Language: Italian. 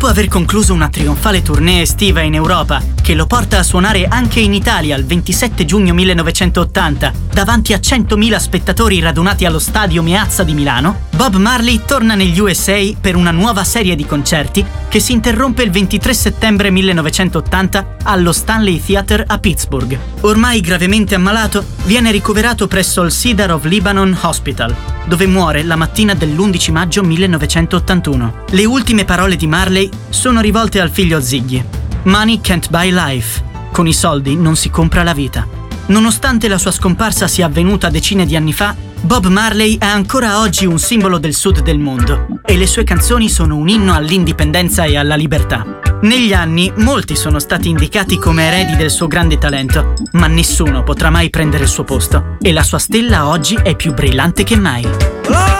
Dopo aver concluso una trionfale tournée estiva in Europa, che lo porta a suonare anche in Italia il 27 giugno 1980, davanti a 100.000 spettatori radunati allo stadio Meazza di Milano, Bob Marley torna negli USA per una nuova serie di concerti che si interrompe il 23 settembre 1980 allo Stanley Theatre a Pittsburgh. Ormai gravemente ammalato, viene ricoverato presso il Cedar of Lebanon Hospital, dove muore la mattina dell'11 maggio 1981. Le ultime parole di Marley sono rivolte al figlio Ziggy. Money can't buy life. Con i soldi non si compra la vita. Nonostante la sua scomparsa sia avvenuta decine di anni fa, Bob Marley è ancora oggi un simbolo del sud del mondo e le sue canzoni sono un inno all'indipendenza e alla libertà. Negli anni molti sono stati indicati come eredi del suo grande talento, ma nessuno potrà mai prendere il suo posto e la sua stella oggi è più brillante che mai.